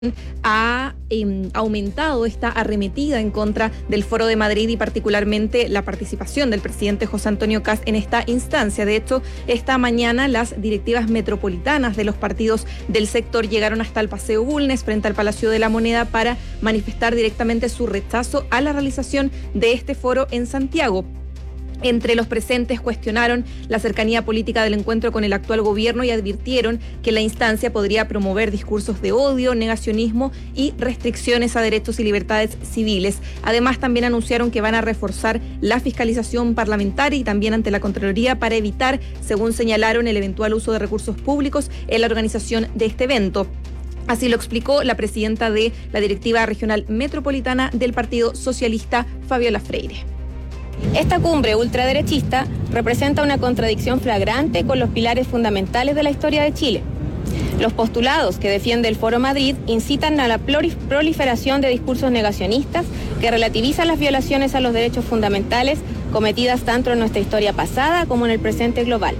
ha aumentado esta arremetida en contra del Foro de Madrid y particularmente la participación del presidente José Antonio Kast en esta instancia. De hecho, esta mañana las directivas metropolitanas de los partidos del sector llegaron hasta el Paseo Bulnes frente al Palacio de la Moneda para manifestar directamente su rechazo a la realización de este foro en Santiago. Entre los presentes cuestionaron la cercanía política del encuentro con el actual gobierno y advirtieron que la instancia podría promover discursos de odio, negacionismo y restricciones a derechos y libertades civiles. Además, también anunciaron que van a reforzar la fiscalización parlamentaria y también ante la Contraloría para evitar, según señalaron, el eventual uso de recursos públicos en la organización de este evento. Así lo explicó la presidenta de la Directiva Regional Metropolitana del Partido Socialista, Fabiola Freire. Esta cumbre ultraderechista representa una contradicción flagrante con los pilares fundamentales de la historia de Chile. Los postulados que defiende el Foro Madrid incitan a la proliferación de discursos negacionistas que relativizan las violaciones a los derechos fundamentales cometidas tanto en nuestra historia pasada como en el presente global.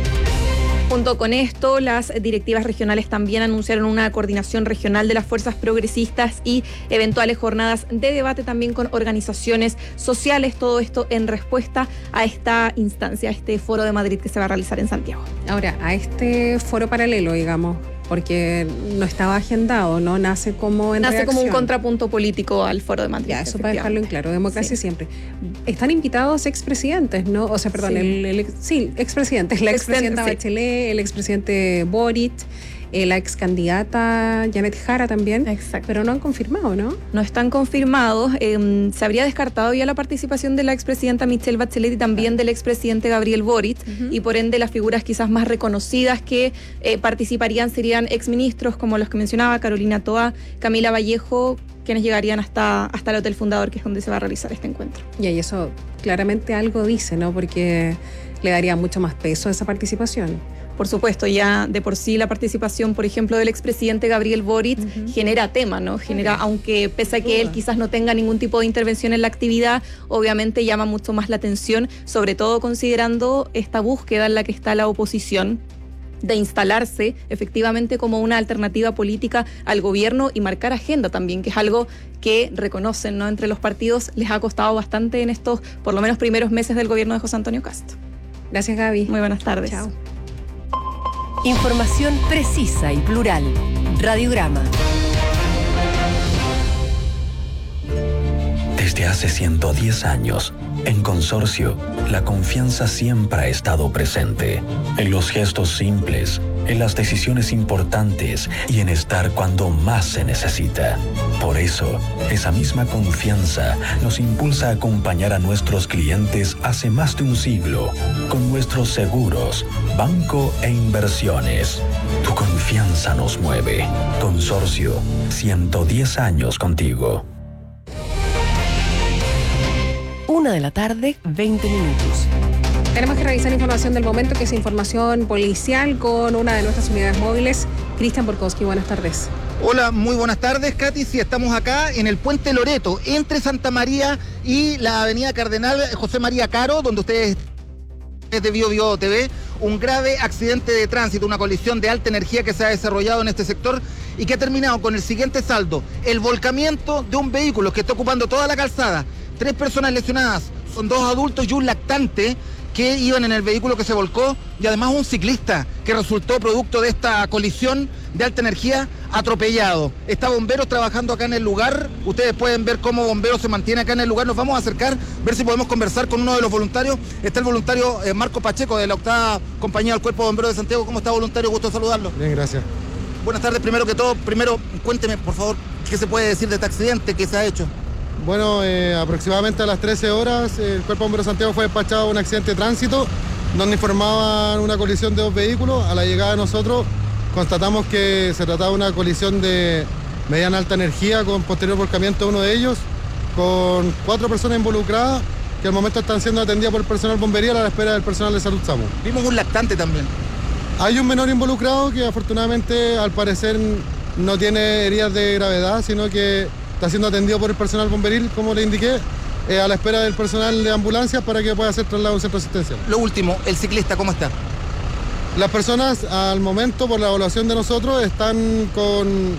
Junto con esto, las directivas regionales también anunciaron una coordinación regional de las fuerzas progresistas y eventuales jornadas de debate también con organizaciones sociales. Todo esto en respuesta a esta instancia, a este Foro de Madrid que se va a realizar en Santiago. Ahora, a este foro paralelo, digamos, porque no estaba agendado, ¿no? Nace como en reacción. Como un contrapunto político al Foro de Madrid. Ya, eso para dejarlo en claro, democracia siempre. Están invitados expresidentes, ¿no? O sea, perdón, expresidentes. La expresidenta Bachelet, el expresidente Boric, la excandidata Janet Jara también. Exacto. Pero no han confirmado, ¿no? No están confirmados. Se habría descartado ya la participación de la expresidenta Michelle Bachelet y también del expresidente Gabriel Boric, y por ende las figuras quizás más reconocidas que participarían serían exministros como los que mencionaba, Carolina Toá, Camila Vallejo, quienes llegarían hasta el Hotel Fundador, que es donde se va a realizar este encuentro. Y eso claramente algo dice, ¿no? Porque le daría mucho más peso a esa participación. Por supuesto, ya de por sí la participación, por ejemplo, del expresidente Gabriel Boric genera tema, ¿no? Genera, aunque pese a que él quizás no tenga ningún tipo de intervención en la actividad, obviamente llama mucho más la atención, sobre todo considerando esta búsqueda en la que está la oposición de instalarse efectivamente como una alternativa política al gobierno y marcar agenda también, que es algo que reconocen, ¿no? Entre los partidos les ha costado bastante en estos, por lo menos, primeros meses del gobierno de José Antonio Kast. Gracias, Gaby. Muy buenas tardes. Chao. Información precisa y plural. Radiograma. Desde hace 110 años, en Consorcio, la confianza siempre ha estado presente. En los gestos simples, en las decisiones importantes y en estar cuando más se necesita. Por eso, esa misma confianza nos impulsa a acompañar a nuestros clientes hace más de un siglo con nuestros seguros, banco e inversiones. Tu confianza nos mueve. Consorcio, 110 años contigo. 1:20 PM. Tenemos que revisar información del momento, que es información policial con una de nuestras unidades móviles. Cristian Borkowski, buenas tardes. Hola, muy buenas tardes, Katy. Sí, estamos acá en el Puente Loreto, entre Santa María y la avenida Cardenal José María Caro, donde ustedes de Bio TV, un grave accidente de tránsito, una colisión de alta energía que se ha desarrollado en este sector y que ha terminado con el siguiente saldo: el volcamiento de un vehículo que está ocupando toda la calzada. 3 personas lesionadas, son 2 adultos y un lactante que iban en el vehículo que se volcó, y además un ciclista que resultó producto de esta colisión de alta energía atropellado. Está bomberos trabajando acá en el lugar, ustedes pueden ver cómo bomberos se mantiene acá en el lugar. Nos vamos a acercar, ver si podemos conversar con uno de los voluntarios. Está el voluntario Marco Pacheco, de la 8ª Compañía del Cuerpo de Bomberos de Santiago. ¿Cómo está, voluntario? Gusto de saludarlo. Bien, gracias. Buenas tardes. Primero que todo, cuénteme, por favor, qué se puede decir de este accidente que se ha hecho. Bueno, aproximadamente a las 13 horas el Cuerpo de Bomberos de Santiago fue despachado a un accidente de tránsito donde informaban una colisión de 2 vehículos. A la llegada de nosotros constatamos que se trataba de una colisión de mediana alta energía con posterior volcamiento de uno de ellos, con 4 personas involucradas que al momento están siendo atendidas por el personal bombería a la espera del personal de salud SAMU. Vimos un lactante también. Hay un menor involucrado que afortunadamente al parecer no tiene heridas de gravedad, sino que está siendo atendido por el personal bomberil, como le indiqué, a la espera del personal de ambulancia para que pueda ser trasladado a un centro asistencial. Lo último, el ciclista, ¿cómo está? Las personas al momento, por la evaluación de nosotros, están con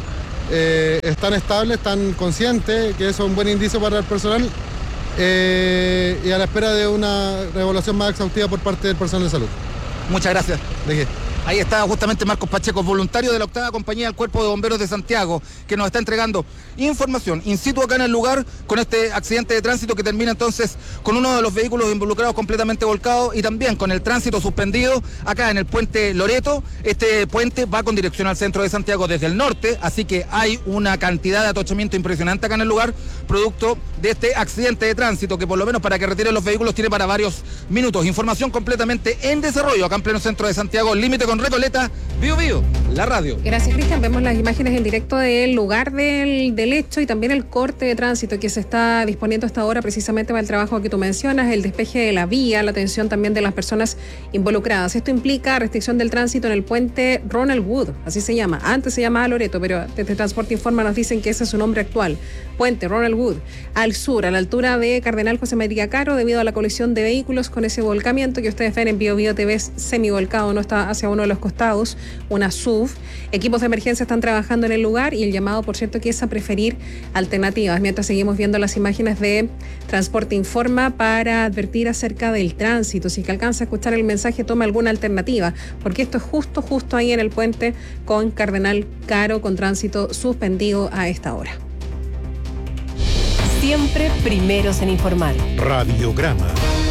están estables, están conscientes, que eso es un buen indicio para el personal, y a la espera de una evaluación más exhaustiva por parte del personal de salud. Muchas gracias. ¿De qué? Ahí está justamente Marcos Pacheco, voluntario de la 8ª Compañía del Cuerpo de Bomberos de Santiago, que nos está entregando información in situ acá en el lugar con este accidente de tránsito que termina entonces con uno de los vehículos involucrados completamente volcado y también con el tránsito suspendido acá en el puente Loreto. Este puente va con dirección al centro de Santiago desde el norte, así que hay una cantidad de atochamiento impresionante acá en el lugar, producto de este accidente de tránsito que por lo menos para que retiren los vehículos tiene para varios minutos. Información completamente en desarrollo acá en pleno centro de Santiago, límite con Recoleta, Bío Bío, la radio. Gracias, Cristian. Vemos las imágenes en directo del lugar del hecho y también el corte de tránsito que se está disponiendo hasta ahora precisamente para el trabajo que tú mencionas, el despeje de la vía, la atención también de las personas involucradas. Esto implica restricción del tránsito en el puente Ronald Wood, así se llama. Antes se llamaba Loreto, pero desde Transporte Informa nos dicen que ese es su nombre actual. Puente Ronald Wood, al sur, a la altura de Cardenal José María Caro, debido a la colisión de vehículos con ese volcamiento que ustedes ven en Bío Bío TV, semivolcado, no está hacia uno de los costados, una SUV. Equipos de emergencia están trabajando en el lugar y el llamado, por cierto, que es a preferir alternativas. Mientras seguimos viendo las imágenes de Transporte Informa para advertir acerca del tránsito. Si que alcanza a escuchar el mensaje, tome alguna alternativa, porque esto es justo ahí en el puente con Cardenal Caro, con tránsito suspendido a esta hora. Siempre primeros en informar. Radiograma.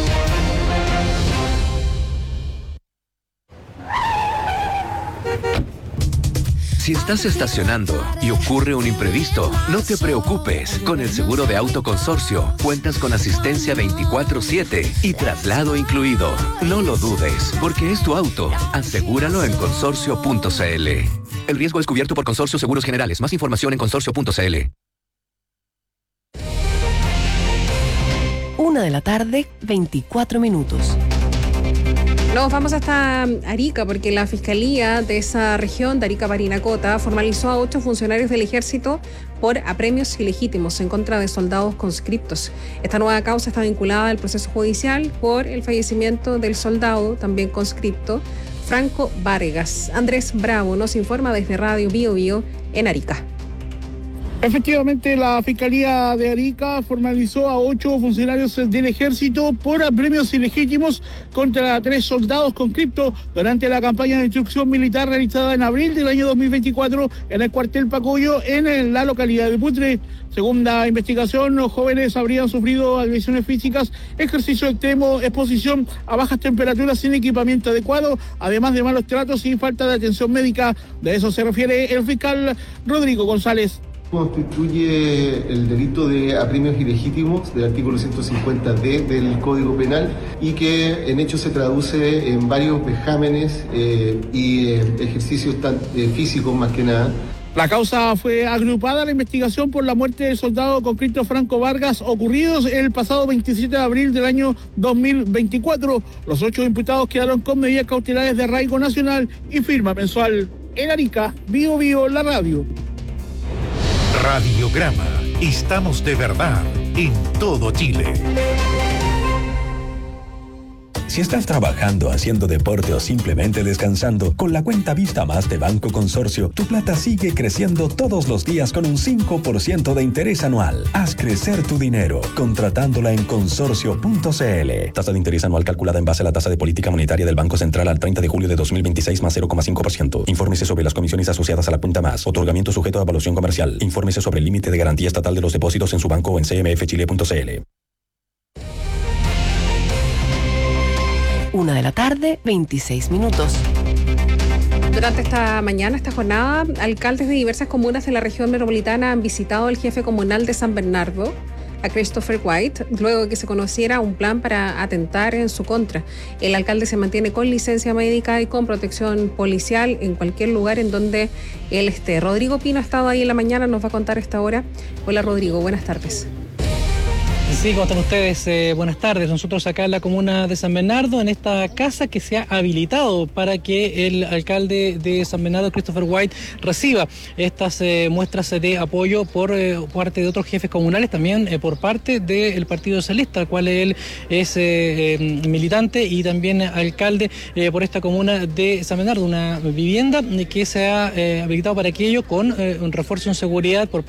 Si estás estacionando y ocurre un imprevisto, no te preocupes. Con el seguro de auto Consorcio, cuentas con asistencia 24/7 y traslado incluido. No lo dudes, porque es tu auto. Asegúralo en consorcio.cl. El riesgo es cubierto por Consorcio Seguros Generales. Más información en consorcio.cl. 1:24 p.m. Nos vamos hasta Arica porque la Fiscalía de esa región, de Arica Parinacota, formalizó a 8 funcionarios del Ejército por apremios ilegítimos en contra de soldados conscriptos. Esta nueva causa está vinculada al proceso judicial por el fallecimiento del soldado, también conscripto, Franco Vargas. Andrés Bravo nos informa desde Radio Bío Bío en Arica. Efectivamente, la Fiscalía de Arica formalizó a 8 funcionarios del Ejército por apremios ilegítimos contra 3 soldados conscriptos durante la campaña de instrucción militar realizada en abril del año 2024 en el cuartel Pacoyo en la localidad de Putre. Según la investigación, los jóvenes habrían sufrido agresiones físicas, ejercicio extremo, exposición a bajas temperaturas sin equipamiento adecuado, además de malos tratos y falta de atención médica. De eso se refiere el fiscal Rodrigo González. Constituye el delito de apremios ilegítimos del artículo 150D del Código Penal y que en hecho se traduce en varios vejámenes y ejercicios físicos más que nada. La causa fue agrupada a la investigación por la muerte del soldado conscripto Franco Vargas, ocurridos el pasado 27 de abril del año 2024. Los 8 imputados quedaron con medidas cautelares de arraigo nacional y firma mensual. En Arica, Bío Bío, la radio. Radiograma. Estamos de verdad en todo Chile. Si estás trabajando, haciendo deporte o simplemente descansando, con la cuenta Vista Más de Banco Consorcio, tu plata sigue creciendo todos los días con un 5% de interés anual. Haz crecer tu dinero contratándola en consorcio.cl. Tasa de interés anual calculada en base a la tasa de política monetaria del Banco Central al 30 de julio de 2026 más 0,5%. Infórmese sobre las comisiones asociadas a la cuenta Más. Otorgamiento sujeto a evaluación comercial. Infórmese sobre el límite de garantía estatal de los depósitos en su banco o en cmfchile.cl. 1:26 p.m. Durante esta mañana, esta jornada, alcaldes de diversas comunas de la región metropolitana han visitado al jefe comunal de San Bernardo, a Christopher White, luego de que se conociera un plan para atentar en su contra. El alcalde se mantiene con licencia médica y con protección policial en cualquier lugar en donde él esté. Rodrigo Pino ha estado ahí en la mañana, nos va a contar a esta hora. Hola Rodrigo, buenas tardes. Sí, ¿cómo están ustedes? Buenas tardes. Nosotros acá en la comuna de San Bernardo, en esta casa que se ha habilitado para que el alcalde de San Bernardo, Christopher White, reciba estas muestras de apoyo por parte de otros jefes comunales, también por parte del Partido Socialista, al cual él es militante y también alcalde por esta comuna de San Bernardo, una vivienda que se ha habilitado para aquello con un refuerzo en seguridad por parte